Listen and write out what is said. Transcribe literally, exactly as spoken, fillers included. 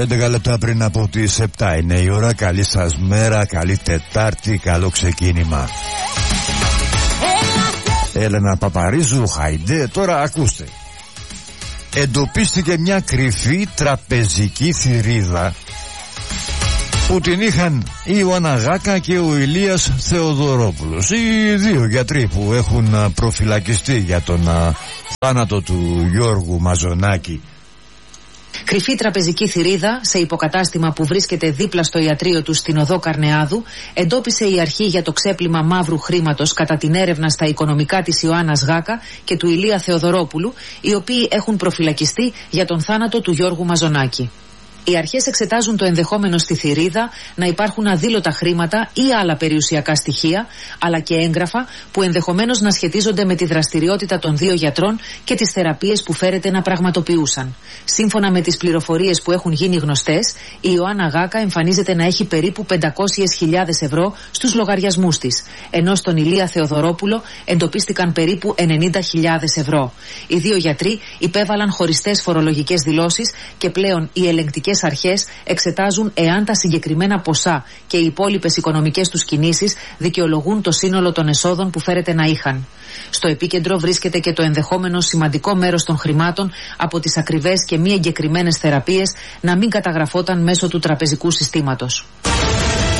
έντεκα λεπτά πριν από τις επτά είναι η ώρα. Καλή σας μέρα, καλή Τετάρτη, καλό ξεκίνημα. Έλενα Παπαρίζου, χαϊντέ. Τώρα ακούστε. Εντοπίστηκε μια κρυφή τραπεζική θηρίδα που την είχαν η Ιωάννα Γάκα και ο Ηλίας Θεοδωρόπουλος, οι δύο γιατροί που έχουν προφυλακιστεί για τον θάνατο του Γιώργου Μαζονάκη. Κρυφή τραπεζική θηρίδα σε υποκατάστημα που βρίσκεται δίπλα στο ιατρείο του στην οδό Καρνεάδου εντόπισε η αρχή για το ξέπλυμα μαύρου χρήματος κατά την έρευνα στα οικονομικά της Ιωάννας Γάκα και του Ηλία Θεοδωρόπουλου, οι οποίοι έχουν προφυλακιστεί για τον θάνατο του Γιώργου Μαζονάκη. Οι αρχές εξετάζουν το ενδεχόμενο στη θηρίδα να υπάρχουν αδήλωτα χρήματα ή άλλα περιουσιακά στοιχεία, αλλά και έγγραφα που ενδεχομένως να σχετίζονται με τη δραστηριότητα των δύο γιατρών και τις θεραπείες που φέρεται να πραγματοποιούσαν. Σύμφωνα με τις πληροφορίες που έχουν γίνει γνωστές, η Ιωάννα Γάκα εμφανίζεται να έχει περίπου πεντακόσιες χιλιάδες ευρώ στους λογαριασμούς της, ενώ στον Ηλία Θεοδωρόπουλο εντοπίστηκαν περίπου ενενήντα χιλιάδες ευρώ. Οι δύο γιατροί υπέβαλαν χωριστές φορολογικές δηλώσεις και πλέον οι ελεγκτικές αρχές εξετάζουν εάν τα συγκεκριμένα ποσά και οι υπόλοιπες οικονομικές τους κινήσεις δικαιολογούν το σύνολο των εσόδων που φέρεται να είχαν. Στο επίκεντρο βρίσκεται και το ενδεχόμενο σημαντικό μέρος των χρημάτων από τις ακριβές και μη εγκεκριμένες θεραπείες να μην καταγραφόταν μέσω του τραπεζικού συστήματος.